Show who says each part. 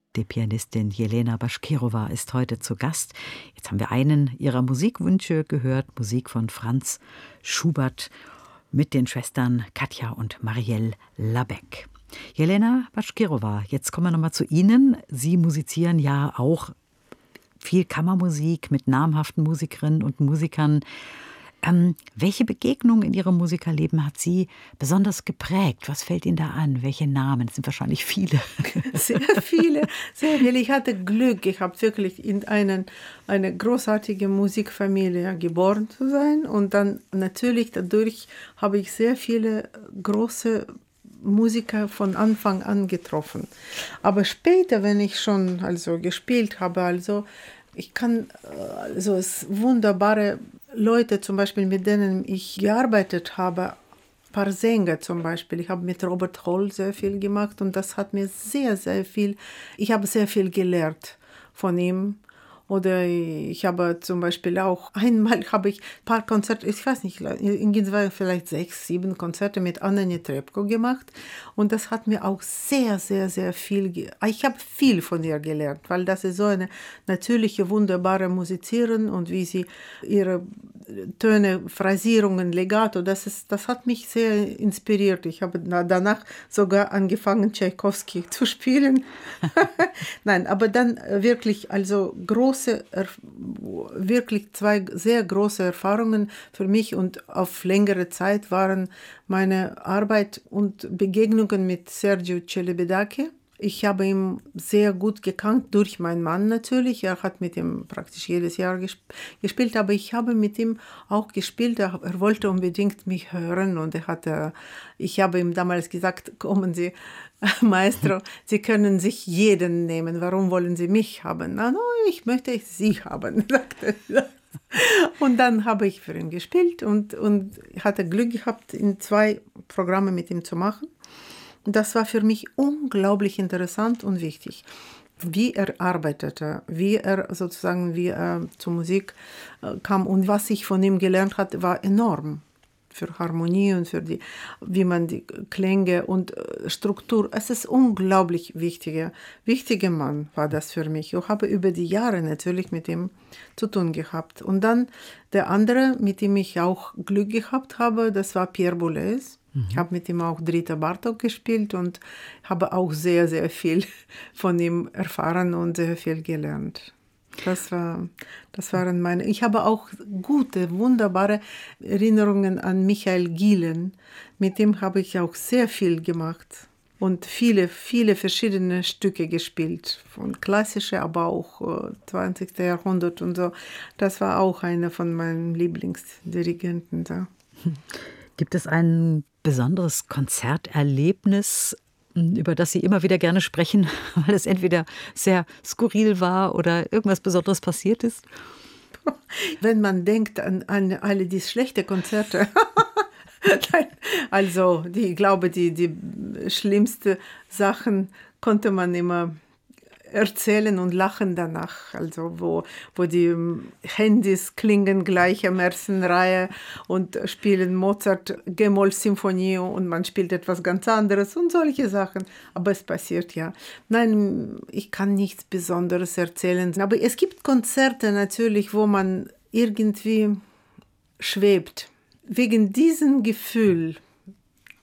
Speaker 1: Die Pianistin Jelena Baškirova ist heute zu Gast. Jetzt haben wir einen ihrer Musikwünsche gehört, Musik von Franz Schubert mit den Schwestern Katja und Marielle Labec. Jelena Baškirova, jetzt kommen wir nochmal zu Ihnen. Sie musizieren ja auch viel Kammermusik mit namhaften Musikerinnen und Musikern. Welche Begegnung in Ihrem Musikerleben hat Sie besonders geprägt? Was fällt Ihnen da an? Welche Namen? Das sind wahrscheinlich viele.
Speaker 2: Sehr viele, sehr viele. Ich hatte Glück. Ich habe wirklich in eine großartige Musikfamilie geboren zu sein. Und dann natürlich dadurch habe ich sehr viele große Musiker von Anfang an getroffen. Aber später, wenn ich schon gespielt habe, ich kann es wunderbare Leute, zum Beispiel mit denen ich gearbeitet habe, ein paar Sänger zum Beispiel. Ich habe mit Robert Holl sehr viel gemacht und das hat mir sehr, sehr viel, ich habe sehr viel gelernt von ihm. Oder ich habe zum Beispiel auch, einmal habe ich ein paar Konzerte, ich weiß nicht, vielleicht 6, 7 Konzerte mit Anna Netrebko gemacht. Und das hat mir auch sehr, sehr, sehr viel, ich habe viel von ihr gelernt, weil das ist so eine natürliche, wunderbare Musizierin und wie sie ihre Töne, Phrasierungen, Legato, das hat mich sehr inspiriert. Ich habe danach sogar angefangen, Tschaikowski zu spielen. Nein, aber dann wirklich, wirklich 2 sehr große Erfahrungen für mich und auf längere Zeit waren meine Arbeit und Begegnungen mit Sergiu Celibidache. Ich habe ihn sehr gut gekannt, durch meinen Mann natürlich. Er hat mit ihm praktisch jedes Jahr gespielt, aber ich habe mit ihm auch gespielt. Er wollte unbedingt mich hören und ich habe ihm damals gesagt, kommen Sie, Maestro, Sie können sich jeden nehmen. Warum wollen Sie mich haben? Na, no, ich möchte Sie haben, sagte er. Und dann habe ich für ihn gespielt und hatte Glück gehabt, 2 Programme mit ihm zu machen. Das war für mich unglaublich interessant und wichtig, wie er arbeitete, wie er zur Musik kam und was ich von ihm gelernt hatte, war enorm für Harmonie und wie man die Klänge und Struktur, es ist unglaublich wichtiger Mann war das für mich. Ich habe über die Jahre natürlich mit ihm zu tun gehabt. Und dann der andere, mit dem ich auch Glück gehabt habe, das war Pierre Boulez. Ich habe mit ihm auch Drita Bartók gespielt und habe auch sehr, sehr viel von ihm erfahren und sehr viel gelernt. Das waren meine. Ich habe auch gute, wunderbare Erinnerungen an Michael Gielen. Mit dem habe ich auch sehr viel gemacht und viele, viele verschiedene Stücke gespielt. Von klassische, aber auch 20. Jahrhundert und so. Das war auch einer von meinen Lieblingsdirigenten da.
Speaker 1: Gibt es ein besonderes Konzerterlebnis, über das Sie immer wieder gerne sprechen, weil es entweder sehr skurril war oder irgendwas Besonderes passiert ist?
Speaker 2: Wenn man denkt an alle die schlechten Konzerte, ich glaube, die schlimmsten Sachen konnte man immer erzählen und lachen danach, wo die Handys klingen gleich am ersten Reihe und spielen Mozart G-Moll-Symphonie und man spielt etwas ganz anderes und solche Sachen, aber es passiert ja. Nein, ich kann nichts Besonderes erzählen, aber es gibt Konzerte natürlich, wo man irgendwie schwebt. Wegen diesem Gefühl